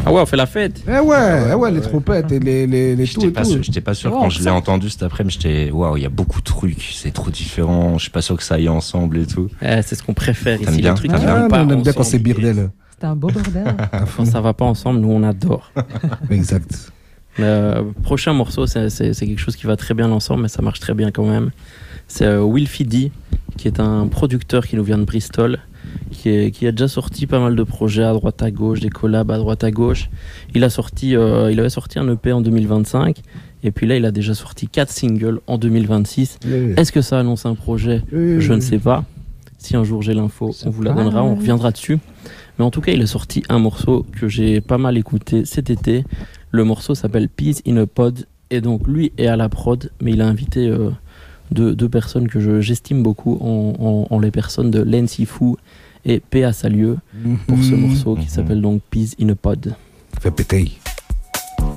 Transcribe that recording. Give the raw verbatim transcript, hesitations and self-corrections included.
Ah ouais, on fait la fête. Eh ouais, eh ouais, les trompettes et les, les, les tout J'étais et pas, tout. sûr, j'étais pas sûr Oh, quand je l'ai ça. entendu cet après, mais j'étais waouh, il y a beaucoup de trucs, c'est trop différent. Je suis pas sûr que ça aille ensemble et tout. Eh, c'est ce qu'on préfère T'aimes ici, bien, les trucs t'aimes qui bien. vont Ah, pas on aime bien quand ensemble. c'est birdel. C'était un beau bordel. Quand ça va pas ensemble, nous on adore. Exact. Euh, prochain morceau, c'est, c'est, c'est quelque chose qui va très bien ensemble, mais ça marche très bien quand même. C'est euh, Wilfie D, qui est un producteur qui nous vient de Bristol, qui, est, qui a déjà sorti pas mal de projets à droite à gauche, des collabs à droite à gauche. Il a sorti, euh, il avait sorti un E P en deux mille vingt-cinq, et puis là il a déjà sorti quatre singles en deux mille vingt-six. Oui. Est-ce que ça annonce un projet ? Oui. Je ne sais pas. Si un jour j'ai l'info, on vous la donnera, on reviendra dessus. Mais en tout cas, il a sorti un morceau que j'ai pas mal écouté cet été. Le morceau s'appelle Peas in a Pod. Et donc, lui est à la prod, mais il a invité euh, deux, deux personnes que je, j'estime beaucoup, en, en, en les personnes de Len Sifu et P A Salieu, pour ce morceau qui s'appelle donc Peas in a Pod. Fait péter.